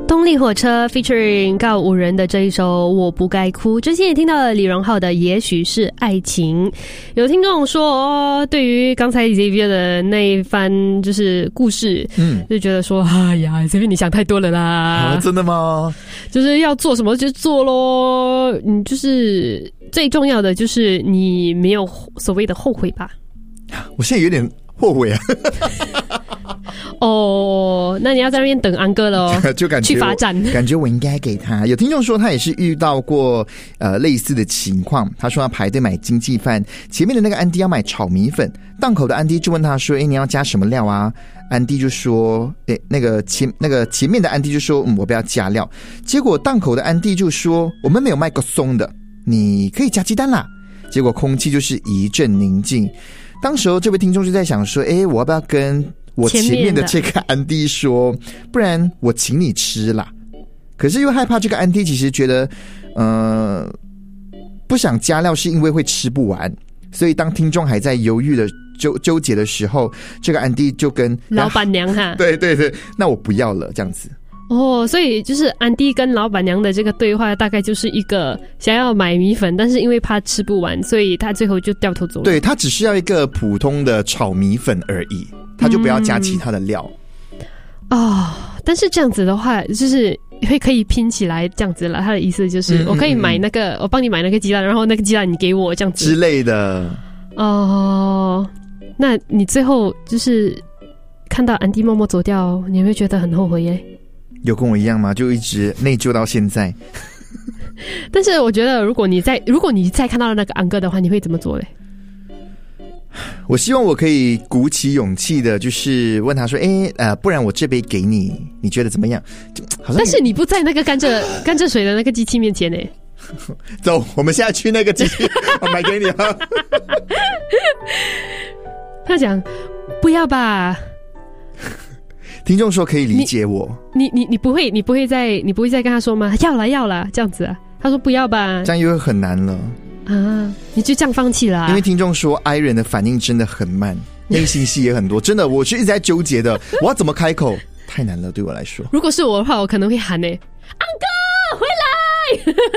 动力火车 featuring 告五人的这一首我不该哭，之前也听到了李荣浩的也许是爱情。有听众说对于刚才 Xavier 的那一番就是故事，就觉得说哎呀 Xavier 你想太多了啦。 真的吗？ 就是要做什么就做咯，你就是最重要的就是你没有所谓的后悔吧。 我现在有点后悔啊。 哦，那你要在那边等安哥了哦， 就感觉去罚站， 感觉我应该给他。有听众说他也是遇到过类似的情况，他说他排队买经济饭，前面的那个安迪要买炒米粉，档口的安迪就问他说你要加什么料啊？安迪就说那个前面的安迪就说我不要加料，结果档口的安迪就说我们没有卖过松的，你可以加鸡蛋啦。结果空气就是一阵宁静，当时候这位听众就在想说我要不要跟我前面的这个安迪说，不然我请你吃啦。可是又害怕这个安迪其实觉得不想加料是因为会吃不完，所以当听众还在犹豫的纠结的时候，这个安迪就跟老板娘哈对对对，那我不要了这样子。 哦，所以就是安迪跟老板娘的这个对话大概就是一个想要买米粉，但是因为怕吃不完，所以他最后就掉头走了。 对，他只是要一个普通的炒米粉而已，他就不要加其他的料。 但是这样子的话就是会可以拼起来这样子了，他的意思就是我可以买那个我帮你买那个鸡蛋，然后那个鸡蛋你给我这样子之类的。 那你最后就是看到安迪默默走掉，你会觉得很后悔耶？ 有跟我一样吗？就一直内疚到现在。 但是我觉得如果你再看到那个安哥的话，你会怎么做嘞？ 我希望我可以鼓起勇气的就是问他说不然我这杯给你，你觉得怎么样？好像但是你不在那个甘蔗水的那个机器面前呢。 走，我们现在去那个机器我买给你了。 他讲不要吧。 听众说可以理解我。 你不会再跟他说吗？要啦这样子啊？他说不要吧， 这样又很难了啊！你就这样放弃了啊？ 因为听众说 I 人的反应真的很慢，内心戏也很多，真的我是一直在纠结的，我要怎么开口？太难了对我来说。 如果是我的话，我可能会喊安哥回来。